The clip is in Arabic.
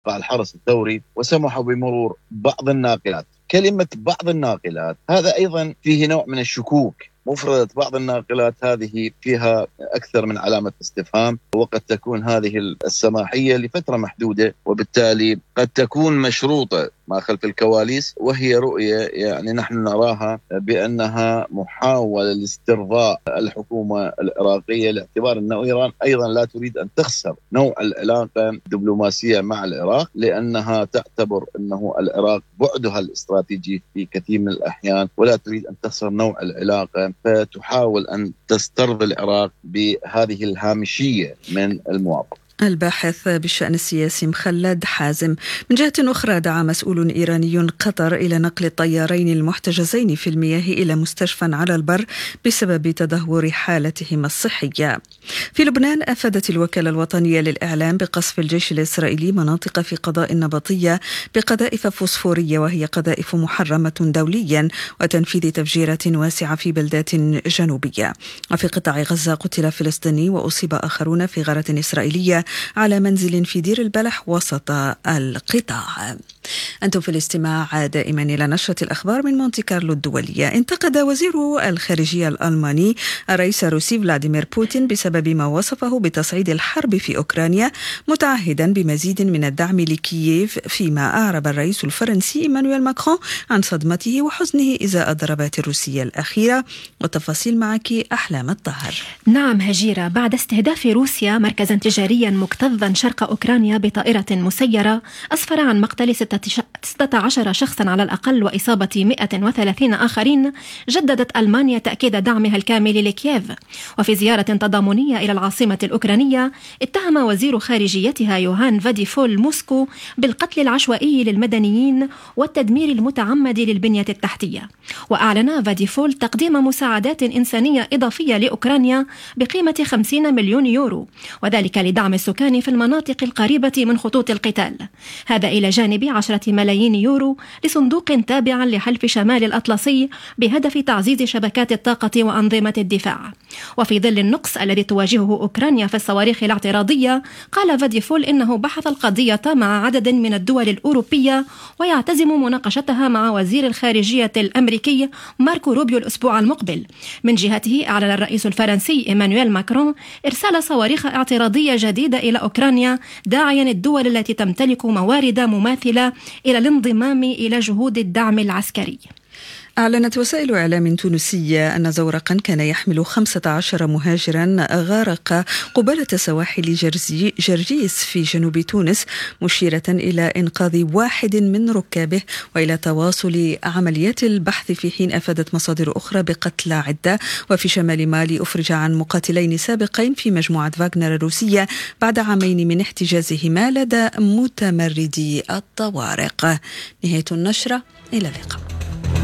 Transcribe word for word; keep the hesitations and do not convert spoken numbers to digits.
الحرس الثوري وسمحوا بمرور بعض الناقلات. كلمة بعض الناقلات هذا أيضا فيه نوع من الشكوك. مفردة بعض الناقلات هذه فيها أكثر من علامة استفهام، وقد تكون هذه السماحية لفترة محدودة، وبالتالي قد تكون مشروطة ما خلف الكواليس، وهي رؤية يعني نحن نراها بأنها محاولة لاسترضاء الحكومة العراقية، لاعتبار أن إيران أيضا لا تريد أن تخسر نوع العلاقة الدبلوماسية مع العراق، لأنها تعتبر أنه العراق بعدها الاستراتيجي في كثير من الأحيان، ولا تريد أن تخسر نوع العلاقة، فتحاول أن تسترضي العراق بهذه الهامشية من الموافقة. الباحث بالشأن السياسي مخلد حازم. من جهة أخرى دعا مسؤول إيراني قطر إلى نقل الطيارين المحتجزين في المياه إلى مستشفى على البر بسبب تدهور حالتهما الصحية. في لبنان أفادت الوكالة الوطنية للإعلام بقصف الجيش الإسرائيلي مناطق في قضاء النبطية بقذائف فوسفورية، وهي قذائف محرمة دوليا، وتنفيذ تفجيرات واسعة في بلدات جنوبية. وفي قطاع غزة قتل فلسطيني وأصيب آخرون في غارة إسرائيلية على منزل في دير البلح وسط القطاع. أنتم في الاستماع دائما إلى نشرة الأخبار من مونتي كارلو الدولية. انتقد وزير الخارجية الألماني الرئيس الروسي فلاديمير بوتين بسبب ما وصفه بتصعيد الحرب في أوكرانيا، متعهدا بمزيد من الدعم لكييف، فيما أعرب الرئيس الفرنسي إيمانويل ماكرون عن صدمته وحزنه إزاء الضربات الروسية الأخيرة. وتفاصيل معك أحلام الطاهر. نعم هجيرة، بعد استهداف روسيا مركزا تجاريا مكتظا شرق أوكرانيا بطائرة مسيرة أسفر عن مقتل ستة عشر شخصا على الأقل وإصابة مئة وثلاثين آخرين، جددت ألمانيا تأكيد دعمها الكامل لكييف. وفي زيارة تضامنية إلى العاصمة الأوكرانية، اتهم وزير خارجيتها يوهان فاديفول موسكو بالقتل العشوائي للمدنيين والتدمير المتعمد للبنية التحتية. وأعلن فاديفول تقديم مساعدات إنسانية إضافية لأوكرانيا بقيمة خمسين مليون يورو، وذلك لدعم السكان في المناطق القريبة من خطوط القتال. هذا إلى جانب عشرة ملايين يورو لصندوق تابع لحلف شمال الأطلسي بهدف تعزيز شبكات الطاقة وأنظمة الدفاع. وفي ظل النقص الذي تواجهه أوكرانيا في الصواريخ الاعتراضية، قال فاديفول إنه بحث القضية مع عدد من الدول الأوروبية ويعتزم مناقشتها مع وزير الخارجية الأمريكي ماركو روبيو الأسبوع المقبل. من جهته أعلن الرئيس الفرنسي إيمانويل ماكرون إرسال صواريخ اعتراضية جديدة إلى أوكرانيا، داعيا الدول التي تمتلك موارد مماثلة إلى الانضمام إلى جهود الدعم العسكري. أعلنت وسائل إعلام تونسية أن زورقا كان يحمل خمسة عشر مهاجرا غارق قبالة سواحل جرزي جرجيس في جنوب تونس، مشيرة إلى إنقاذ واحد من ركابه وإلى تواصل عمليات البحث، في حين أفادت مصادر أخرى بقتلى عدة. وفي شمال مالي أفرج عن مقاتلين سابقين في مجموعة فاغنر الروسية بعد عامين من احتجازهما لدى متمردي الطوارق. نهاية النشرة، إلى اللقاء.